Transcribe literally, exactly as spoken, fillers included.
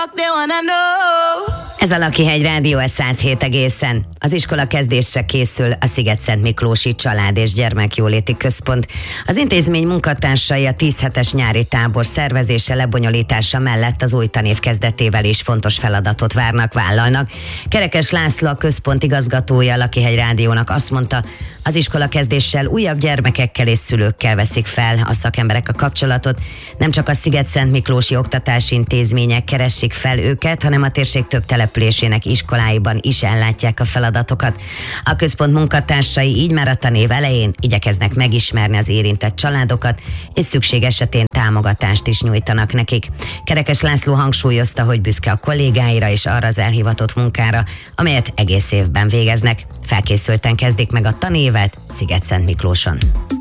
Ez a Lakihegy Rádió, ez száz hét egészen. Az iskola kezdésre készül a Szigetszent Miklósi Család- és Gyermekjóléti Központ. Az intézmény munkatársai a tíz hetes nyári tábor szervezése, lebonyolítása mellett az új tanév kezdetével is fontos feladatot várnak, vállalnak. Kerekes László, a központ igazgatója, a Lakihegy Rádiónak azt mondta, az iskola kezdéssel újabb gyermekekkel és szülőkkel veszik fel a szakemberek a kapcsolatot. Nem csak a Szigetszent Miklósi Oktatási Intézmények keresik fel őket, hanem a térség több településének iskoláiban is ellátják a feladatokat. A központ munkatársai így már a tanév elején igyekeznek megismerni az érintett családokat, és szükség esetén támogatást is nyújtanak nekik. Kerekes László hangsúlyozta, hogy büszke a kollégáira és arra az elhivatott munkára, amelyet egész évben végeznek. Felkészülten kezdik meg a tanévet Szigetszent Miklóson.